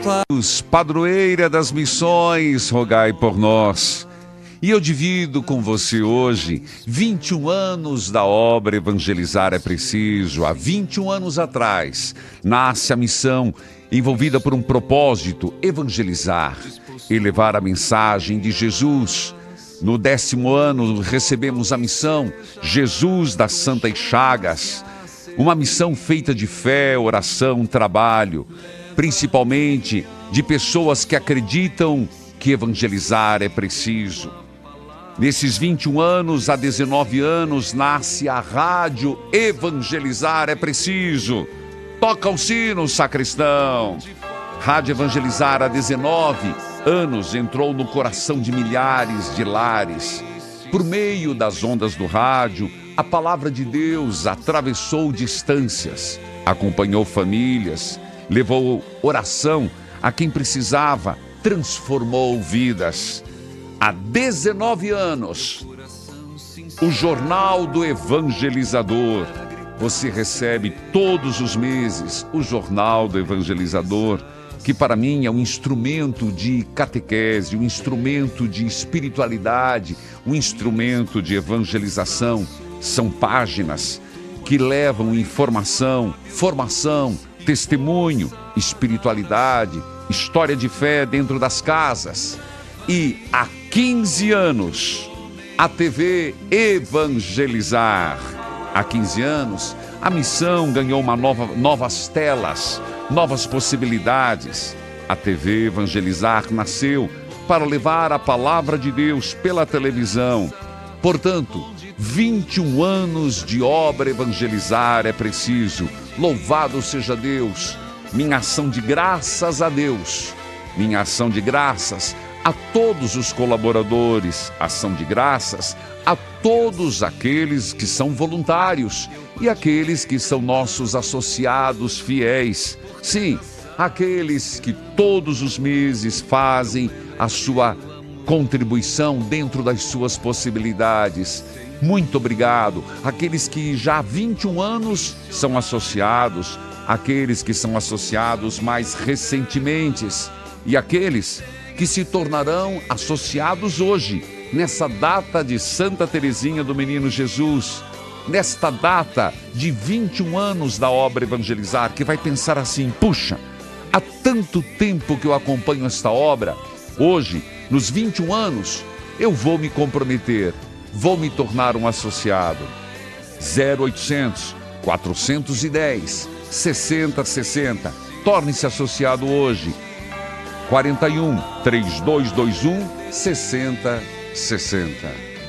Padroeira das missões, rogai por nós. E eu divido com você hoje 21 anos da obra Evangelizar é Preciso. Há 21 anos atrás, nasce a missão envolvida por um propósito: evangelizar e levar a mensagem de Jesus. No 10º ano, recebemos a missão Jesus das Santas Chagas, uma missão feita de fé, oração, trabalho, principalmente de pessoas que acreditam que evangelizar é preciso. Nesses 21 anos, há 19 anos, nasce a rádio Evangelizar é Preciso. Toca o sino, sacristão. Rádio Evangelizar há 19 anos entrou no coração de milhares de lares. Por meio das ondas do rádio, a palavra de Deus atravessou distâncias, acompanhou famílias, levou oração a quem precisava, transformou vidas. Há 19 anos, o Jornal do Evangelizador. Você recebe todos os meses o Jornal do Evangelizador, que para mim é um instrumento de catequese, um instrumento de espiritualidade, um instrumento de evangelização. São páginas que levam informação, formação, testemunho, espiritualidade, história de fé dentro das casas. E há 15 anos, a TV Evangelizar. Há 15 anos, a missão ganhou novas telas, novas possibilidades. A TV Evangelizar nasceu para levar a palavra de Deus pela televisão. Portanto, 21 anos de obra Evangelizar é preciso. Louvado seja Deus. Minha ação de graças a Deus. Minha ação de graças a todos os colaboradores, ação de graças a todos aqueles que são voluntários e aqueles que são nossos associados fiéis. Sim, aqueles que todos os meses fazem a sua contribuição dentro das suas possibilidades. Muito obrigado. Aqueles que já há 21 anos são associados, aqueles que são associados mais recentemente e aqueles que se tornarão associados hoje, nessa data de Santa Teresinha do Menino Jesus, nesta data de 21 anos da obra Evangelizar, que vai pensar assim: puxa, há tanto tempo que eu acompanho esta obra, hoje, nos 21 anos, eu vou me comprometer, vou me tornar um associado. 0800 410 6060, torne-se associado hoje. 41 3221 6060.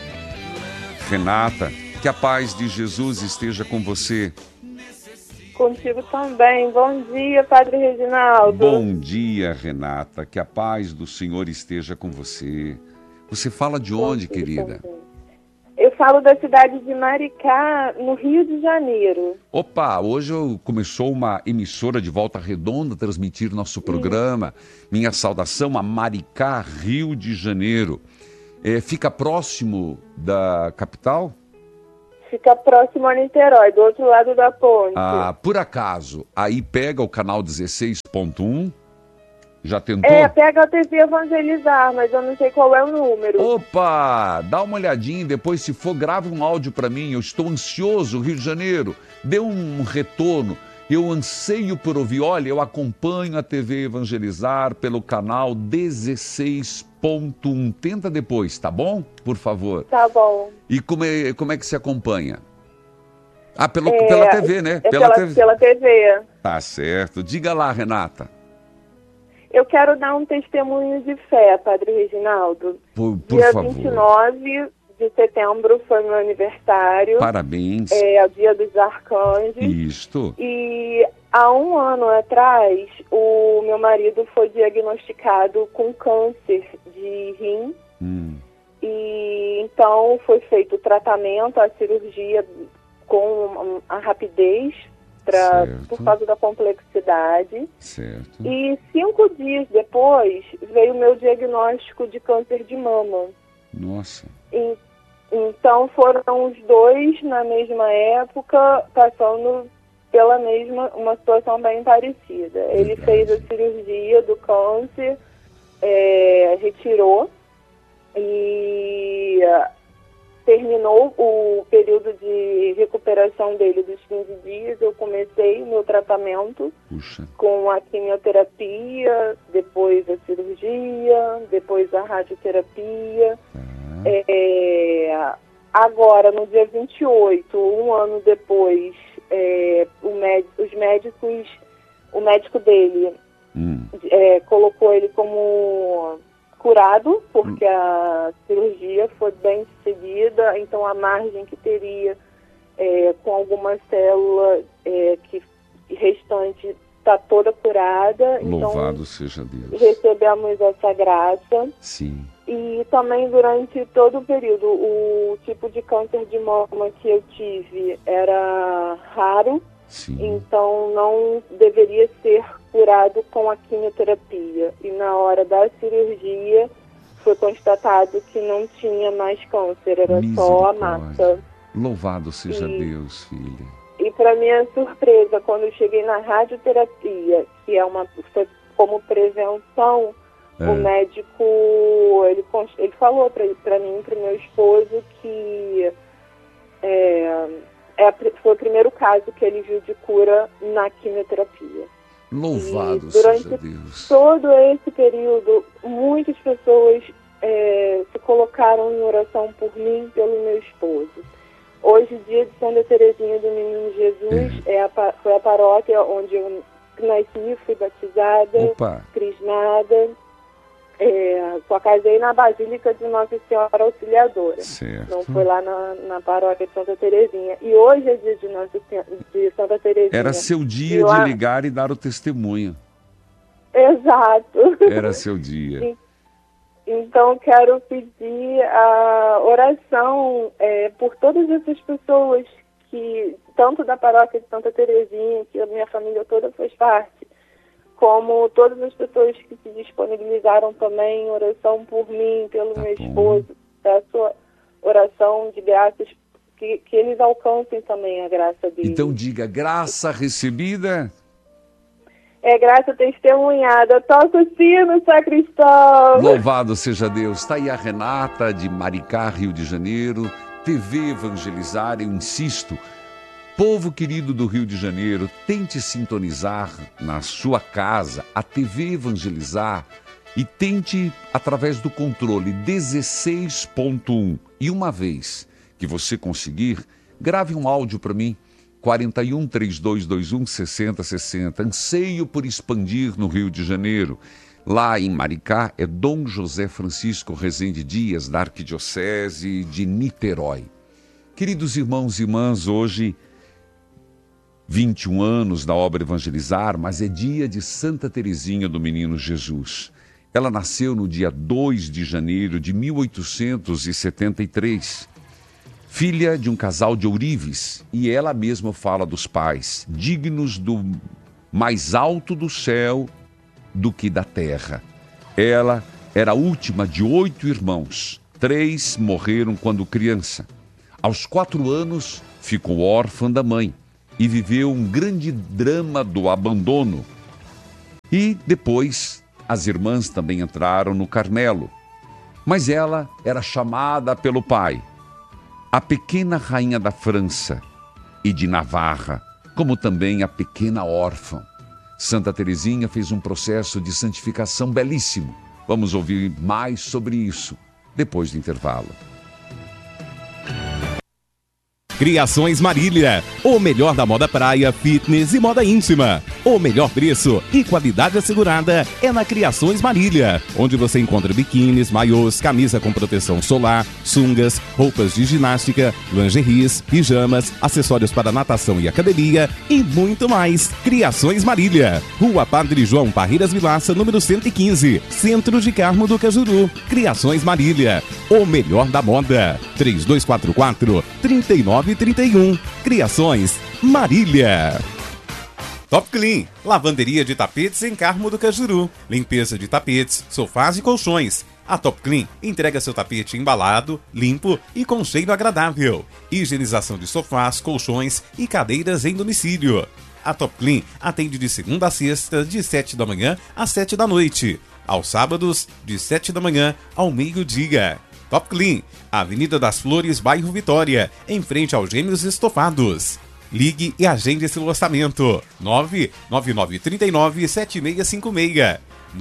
Renata, que a paz de Jesus esteja com você. Contigo também. Bom dia, Padre Reginaldo. Bom dia, Renata. Que a paz do Senhor esteja com você. Você fala de onde, querida? Também. Eu falo da cidade de Maricá, no Rio de Janeiro. Opa, hoje começou uma emissora de Volta Redonda a transmitir nosso programa. Minha saudação a Maricá, Rio de Janeiro. Fica próximo da capital? Fica próximo a Niterói, do outro lado da ponte. Ah, por acaso, aí pega o canal 16.1? Já tentou? Pega a TV Evangelizar, mas eu não sei qual é o número. Opa, dá uma olhadinha, depois se for, grave um áudio para mim. Eu estou ansioso, Rio de Janeiro. Dê um retorno. Eu anseio por ouvir. Olha, eu acompanho a TV Evangelizar pelo canal 16.1. Tenta depois, tá bom? Por favor. Tá bom. E como é que se acompanha? Ah, pela TV, né? Pela TV. Tá certo. Diga lá, Renata. Eu quero dar um testemunho de fé, Padre Reginaldo. Por dia favor. 29 de setembro foi meu aniversário. Parabéns. É o dia dos arcanjos. Isto. E há um ano atrás, o meu marido foi diagnosticado com câncer de rim. E então foi feito o tratamento, a cirurgia com a rapidez, por causa da complexidade. Certo. E 5 dias depois veio o meu diagnóstico de câncer de mama. Nossa. Então foram os dois na mesma época, passando pela mesma, uma situação bem parecida. Ele fez a cirurgia do câncer, retirou e terminou o período de recuperação dele dos 15 dias. Eu comecei o meu tratamento com a quimioterapia, depois a cirurgia, depois a radioterapia. Agora, no dia 28, um ano depois, o médico dele colocou ele como curado, porque a cirurgia foi bem sucedida, então a margem que teria com alguma célula restante está toda curada. Louvado então, seja Deus. Recebemos essa graça. Sim. E também durante todo o período, o tipo de câncer de mama que eu tive era raro. Sim. Então não deveria ser curado com a quimioterapia. E na hora da cirurgia foi constatado que não tinha mais câncer, era só a massa. Louvado seja Deus, filha. E para minha surpresa, quando eu cheguei na radioterapia, que foi como prevenção, o médico, ele falou para mim, para o meu esposo, que foi o primeiro caso que ele viu de cura na quimioterapia. Louvado seja Deus. Durante todo esse período, muitas pessoas se colocaram em oração por mim e pelo meu esposo. Hoje, dia de Santa Teresinha do Menino Jesus, foi a paróquia onde eu nasci, fui batizada, crismada. Só casei na Basílica de Nossa Senhora Auxiliadora. Certo. Não foi lá na paróquia de Santa Teresinha. E hoje é dia de Santa Teresinha. Era seu dia de ligar e dar o testemunho. Exato. Era seu dia. Então, quero pedir a oração por todas essas pessoas que, tanto da paróquia de Santa Teresinha, que a minha família toda faz parte, como todas as pessoas que se disponibilizaram também em oração por mim, pelo meu esposo, peço oração de graças, que eles alcancem também a graça dele. Então diga, graça recebida... graça testemunhada. Toca o sino, sacristão. Louvado seja Deus. Está aí a Renata, de Maricá, Rio de Janeiro. TV Evangelizar, eu insisto. Povo querido do Rio de Janeiro, tente sintonizar na sua casa a TV Evangelizar e tente, através do controle 16.1. E uma vez que você conseguir, grave um áudio para mim. 41 3221 6060. Anseio por expandir no Rio de Janeiro. Lá em Maricá é Dom José Francisco Rezende Dias, da Arquidiocese de Niterói. Queridos irmãos e irmãs, hoje 21 anos da obra Evangelizar, mas é dia de Santa Teresinha do Menino Jesus. Ela nasceu no dia 2 de janeiro de 1873. Filha de um casal de ourives, e ela mesma fala dos pais, dignos do mais alto do céu do que da terra. Ela era a última de 8 irmãos. 3 morreram quando criança. Aos 4 anos, ficou órfã da mãe e viveu um grande drama do abandono. E depois, as irmãs também entraram no Carmelo. Mas ela era chamada pelo pai a pequena rainha da França e de Navarra, como também a pequena órfã. Santa Teresinha fez um processo de santificação belíssimo. Vamos ouvir mais sobre isso depois do intervalo. Criações Marília, o melhor da moda praia, fitness e moda íntima. O melhor preço e qualidade assegurada é na Criações Marília, onde você encontra biquínis, maiôs, camisa com proteção solar, sungas, roupas de ginástica, lingeries, pijamas, acessórios para natação e academia e muito mais. Criações Marília, Rua Padre João Parreiras Vilaça, número 115, Centro de Carmo do Cajuru. Criações Marília, o melhor da moda. 3244-3931. Criações Marília. Top Clean, lavanderia de tapetes em Carmo do Cajuru. Limpeza de tapetes, sofás e colchões. A Top Clean entrega seu tapete embalado, limpo e com cheiro agradável. Higienização de sofás, colchões e cadeiras em domicílio. A Top Clean atende de segunda a sexta, de 7 da manhã às 7 da noite. Aos sábados, de 7 da manhã ao meio-dia. Top Clean, Avenida das Flores, bairro Vitória, em frente aos Gêmeos Estofados. Ligue e agende esse orçamento. 99939-7656.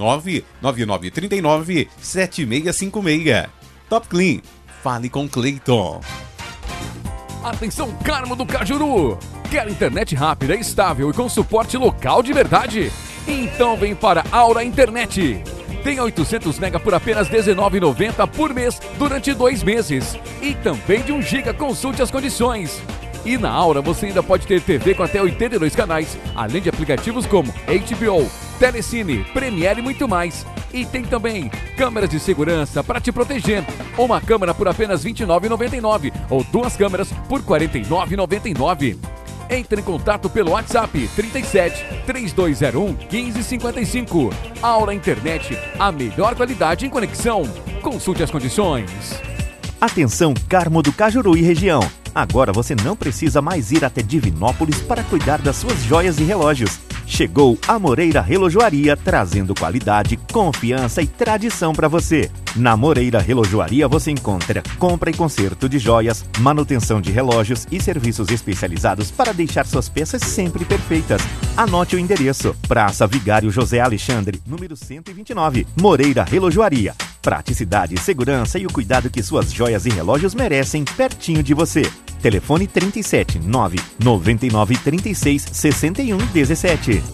99939-7656. Top Clean, fale com Cleiton. Atenção, Carmo do Cajuru! Quer internet rápida, estável e com suporte local de verdade? Então vem para Aura Internet. Tem 800 MB por apenas R$19,90 por mês durante 2 meses. E também de 1 GB, consulte as condições. E na Aura você ainda pode ter TV com até 82 canais, além de aplicativos como HBO, Telecine, Premiere e muito mais. E tem também câmeras de segurança para te proteger. Uma câmera por apenas R$29,99 ou 2 câmeras por R$49,99. Entre em contato pelo WhatsApp 37 3201 1555. Aura Internet, a melhor qualidade em conexão. Consulte as condições. Atenção, Carmo do Cajuru e região. Agora você não precisa mais ir até Divinópolis para cuidar das suas joias e relógios. Chegou a Moreira Relojoaria, trazendo qualidade, confiança e tradição para você. Na Moreira Relojoaria você encontra compra e conserto de joias, manutenção de relógios e serviços especializados para deixar suas peças sempre perfeitas. Anote o endereço: Praça Vigário José Alexandre, número 129, Moreira Relojoaria. Praticidade, segurança e o cuidado que suas joias e relógios merecem pertinho de você. Telefone 37 999 36 61 17.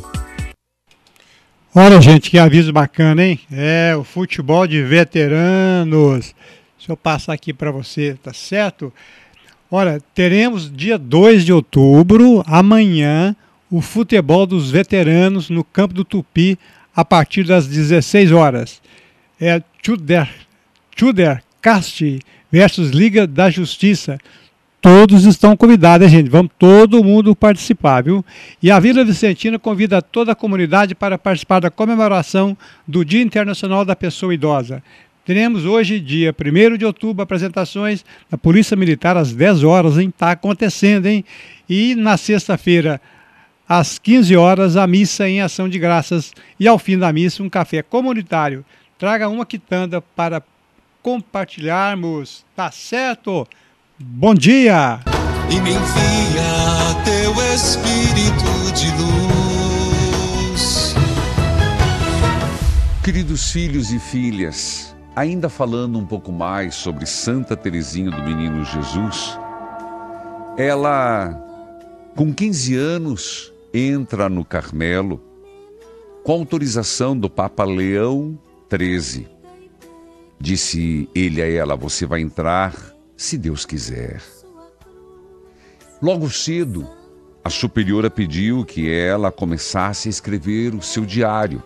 Olha, gente, que aviso bacana, hein? É o futebol de veteranos. Deixa eu passar aqui para você, tá certo? Olha, teremos dia 2 de outubro, amanhã, o futebol dos veteranos no Campo do Tupi, a partir das 16 horas. É Chudercast versus Liga da Justiça. Todos estão convidados, gente. Vamos todo mundo participar, viu? E a Vila Vicentina convida toda a comunidade para participar da comemoração do Dia Internacional da Pessoa Idosa. Teremos hoje, dia 1º de outubro, apresentações da Polícia Militar às 10 horas, hein? Tá acontecendo, hein? E na sexta-feira, às 15 horas, a missa em ação de graças. E ao fim da missa, um café comunitário. Traga uma quitanda para compartilharmos. Tá certo? Bom dia! E me envia teu Espírito de luz. Queridos filhos e filhas, ainda falando um pouco mais sobre Santa Teresinha do Menino Jesus, ela, com 15 anos, entra no Carmelo com autorização do Papa Leão XIII. Disse ele a ela: você vai entrar se Deus quiser. Logo cedo, a superiora pediu que ela começasse a escrever o seu diário.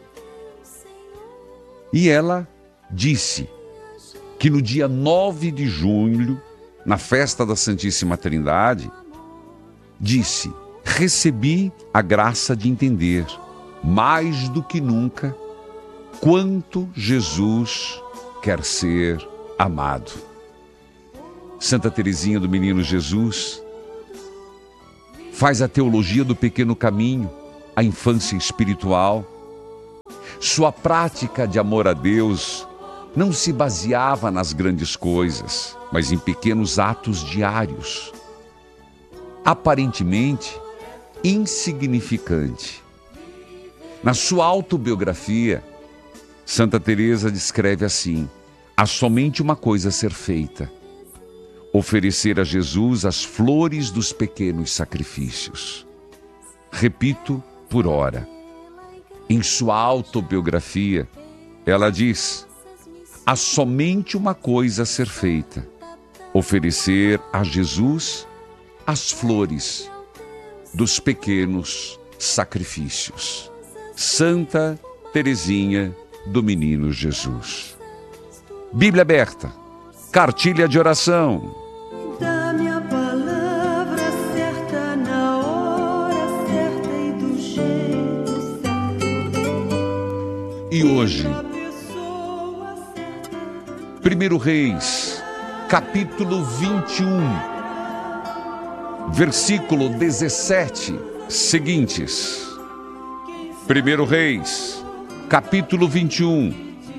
E ela disse que no dia 9 de junho, na festa da Santíssima Trindade, disse: recebi a graça de entender, mais do que nunca, quanto Jesus quer ser amado. Santa Teresinha do Menino Jesus faz a teologia do pequeno caminho, a infância espiritual. Sua prática de amor a Deus não se baseava nas grandes coisas, mas em pequenos atos diários, aparentemente insignificante. Na sua autobiografia, Santa Teresa descreve assim: há somente uma coisa a ser feita: oferecer a Jesus as flores dos pequenos sacrifícios. Repito por ora. Em sua autobiografia, ela diz: há somente uma coisa a ser feita: oferecer a Jesus as flores dos pequenos sacrifícios. Santa Teresinha do Menino Jesus. Bíblia aberta, cartilha de oração. Dá-me a palavra certa na hora certa e do jeito certo. E hoje, 1 Reis, capítulo 21, versículo 17, seguintes. 1 Reis, capítulo 21,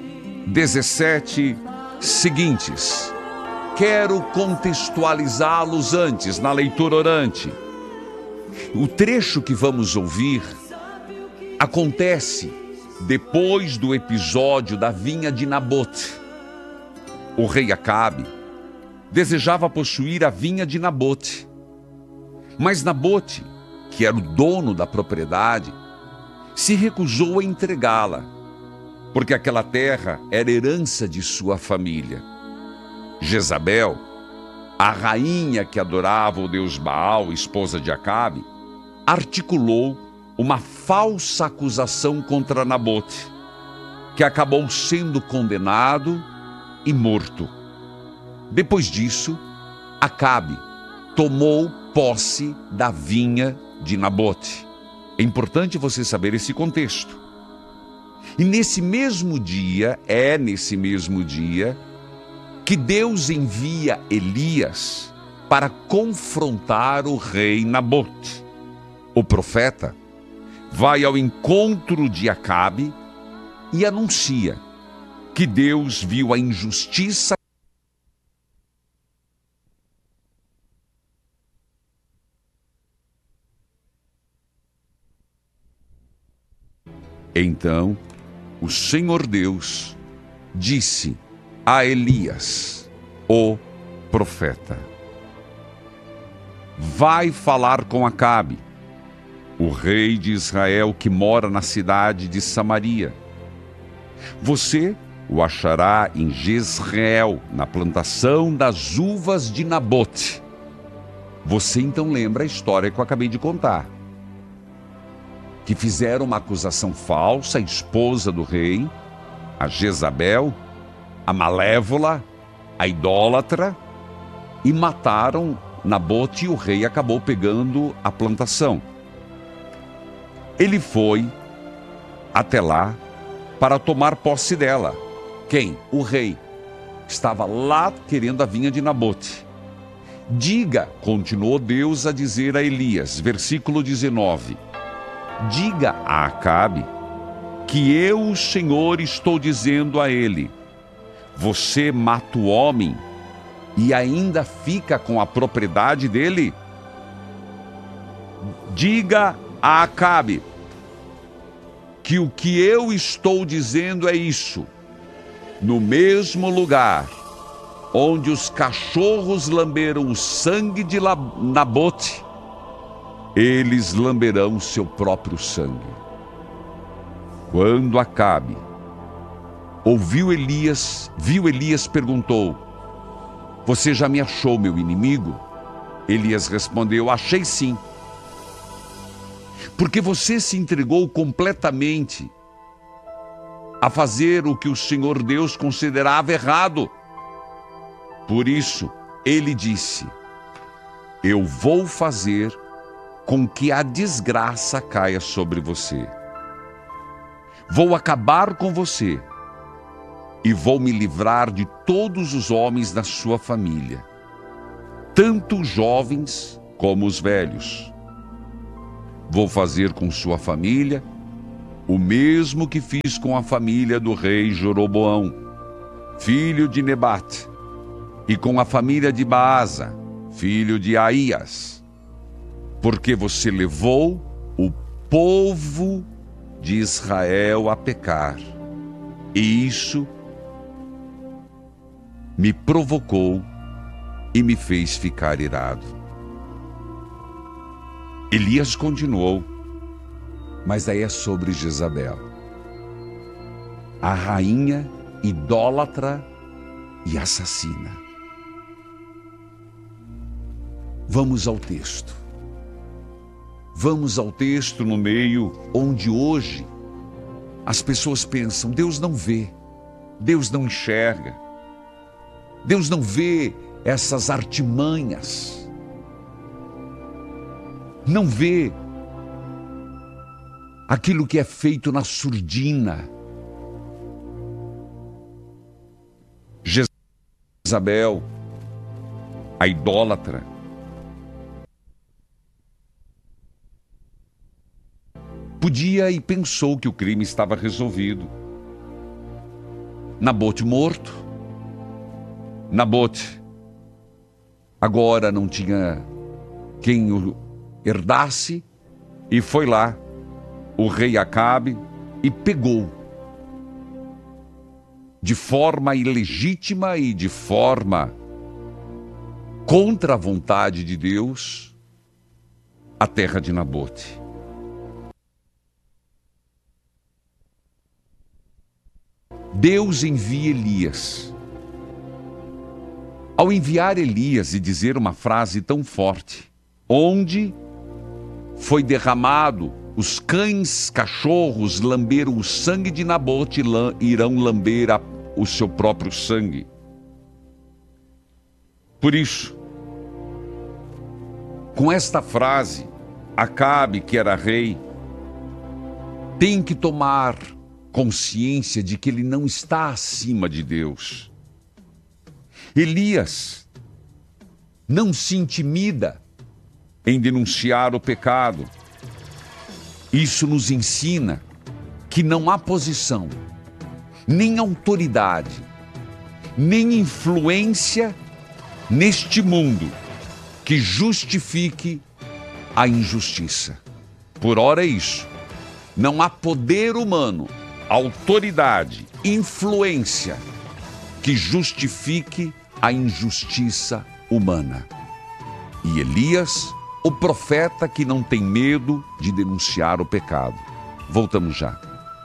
17 seguintes. Quero contextualizá-los antes, na leitura orante. O trecho que vamos ouvir acontece depois do episódio da vinha de Nabote. O rei Acabe desejava possuir a vinha de Nabote. Mas Nabote, que era o dono da propriedade, se recusou a entregá-la, porque aquela terra era herança de sua família. Jezabel, a rainha que adorava o deus Baal, esposa de Acabe, articulou uma falsa acusação contra Nabote, que acabou sendo condenado e morto. Depois disso, Acabe tomou posse da vinha de Nabote. É importante você saber esse contexto. E nesse mesmo dia, que Deus envia Elias para confrontar o rei Nabote. O profeta vai ao encontro de Acabe e anuncia que Deus viu a injustiça Então, o Senhor Deus disse a Elias, o profeta: vai falar com Acabe, o rei de Israel que mora na cidade de Samaria. Você o achará em Jezreel, na plantação das uvas de Nabote. Você então lembra a história que eu acabei de contar. Que fizeram uma acusação falsa à esposa do rei, a Jezabel, a malévola, a idólatra, e mataram Nabote, e o rei acabou pegando a plantação. Ele foi até lá para tomar posse dela. Quem? O rei. Estava lá querendo a vinha de Nabote. Diga, continuou Deus a dizer a Elias, versículo 19, diga a Acabe que eu, o Senhor, estou dizendo a ele: você mata o homem e ainda fica com a propriedade dele? Diga a Acabe que o que eu estou dizendo é isso: no mesmo lugar onde os cachorros lamberam o sangue de Nabote, eles lamberão seu próprio sangue. Quando Acabe viu Elias, perguntou: você já me achou meu inimigo? Elias respondeu: achei sim. Porque você se entregou completamente a fazer o que o Senhor Deus considerava errado. Por isso, ele disse: eu vou fazer com que a desgraça caia sobre você. Vou acabar com você e vou me livrar de todos os homens da sua família, tanto os jovens como os velhos. Vou fazer com sua família o mesmo que fiz com a família do rei Jeroboão, filho de Nebate, e com a família de Baasa, filho de Aías, porque você levou o povo de Israel a pecar, e isso me provocou e me fez ficar irado. Elias continuou, mas aí é sobre Jezabel, a rainha idólatra e assassina. Vamos ao texto. Vamos ao texto no meio onde hoje as pessoas pensam: Deus não vê, Deus não enxerga, Deus não vê essas artimanhas, não vê aquilo que é feito na surdina. Jezabel, a idólatra, podia e pensou que o crime estava resolvido. Nabote morto. Nabote agora não tinha quem o herdasse, e foi lá o rei Acabe e pegou, de forma ilegítima e de forma contra a vontade de Deus, a terra de Nabote. Deus envia Elias. Ao enviar Elias e dizer uma frase tão forte, onde foi derramado, os cães, cachorros lamberam o sangue de Nabote, irão lamber o seu próprio sangue. Por isso, com esta frase, Acabe, que era rei, tem que tomar consciência de que ele não está acima de Deus. Elias não se intimida em denunciar o pecado. Isso nos ensina que não há posição, nem autoridade, nem influência neste mundo que justifique a injustiça. Por ora é isso. Não há poder humano, autoridade, influência que justifique a injustiça humana. E Elias, o profeta que não tem medo de denunciar o pecado. Voltamos já.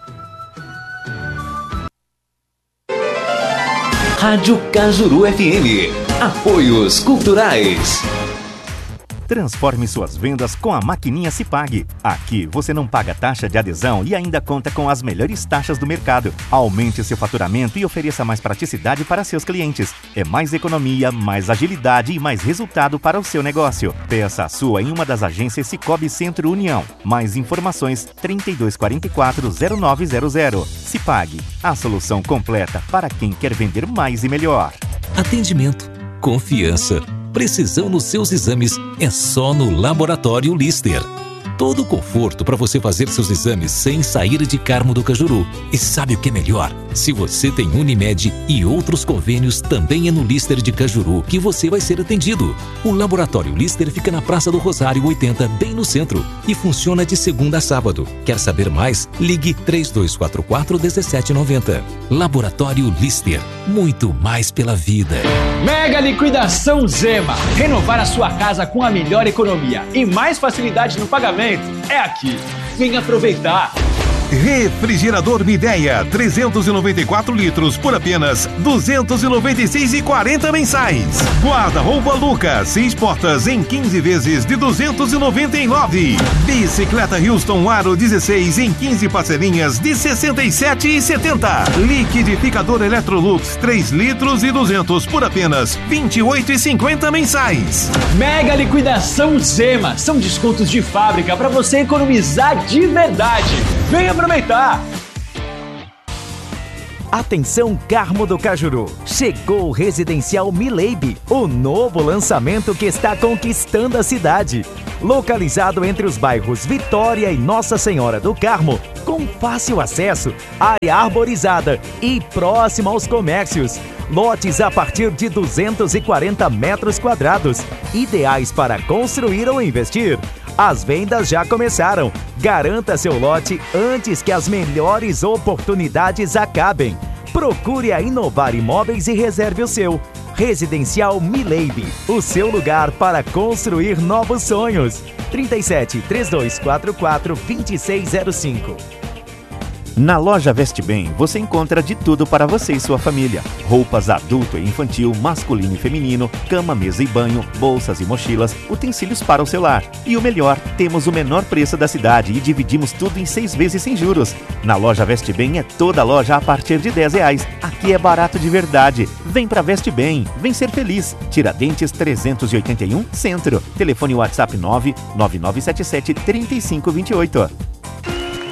Rádio Cajuru FM. Apoios culturais. Transforme suas vendas com a maquininha Cipag. Aqui você não paga taxa de adesão e ainda conta com as melhores taxas do mercado. Aumente seu faturamento e ofereça mais praticidade para seus clientes. É mais economia, mais agilidade e mais resultado para o seu negócio. Peça a sua em uma das agências Cicobi Centro União. Mais informações 3244-0900. Cipag, a solução completa para quem quer vender mais e melhor. Atendimento, confiança, precisão nos seus exames é só no Laboratório Lister. Todo o conforto para você fazer seus exames sem sair de Carmo do Cajuru. E sabe o que é melhor? Se você tem Unimed e outros convênios, também é no Lister de Cajuru que você vai ser atendido. O Laboratório Lister fica na Praça do Rosário 80, bem no centro, e funciona de segunda a sábado. Quer saber mais? Ligue 3244-1790. Laboratório Lister, muito mais pela vida. Mega liquidação Zema. Renovar a sua casa com a melhor economia e mais facilidade no pagamento é aqui. Venha aproveitar. Refrigerador Midea, 394 litros por apenas R$ 296,40 mensais. Guarda-roupa Luca, 6 portas em 15 vezes de R$ 299. Bicicleta Houston Aro 16 em 15 parcelinhas de R$ 67,70. Liquidificador Electrolux, 3 litros e 200 por apenas R$ 28,50 mensais. Mega liquidação Zema. São descontos de fábrica para você economizar de verdade. Venha aproveitar! Atenção Carmo do Cajuru, chegou o Residencial Mileibe, o novo lançamento que está conquistando a cidade. Localizado entre os bairros Vitória e Nossa Senhora do Carmo, com fácil acesso, área arborizada e próximo aos comércios. Lotes a partir de 240 metros quadrados, ideais para construir ou investir. As vendas já começaram. Garanta seu lote antes que as melhores oportunidades acabem. Procure a Inovar Imóveis e reserve o seu. Residencial Mileibe, o seu lugar para construir novos sonhos. 37 3244 2605. Na loja Veste Bem, você encontra de tudo para você e sua família. Roupas adulto e infantil, masculino e feminino, cama, mesa e banho, bolsas e mochilas, utensílios para o seu lar. E o melhor, temos o menor preço da cidade e dividimos tudo em 6 vezes sem juros. Na loja Veste Bem é toda loja a partir de R$10. Aqui é barato de verdade. Vem pra Veste Bem, vem ser feliz. Tiradentes 381, Centro. Telefone WhatsApp 99977 3528.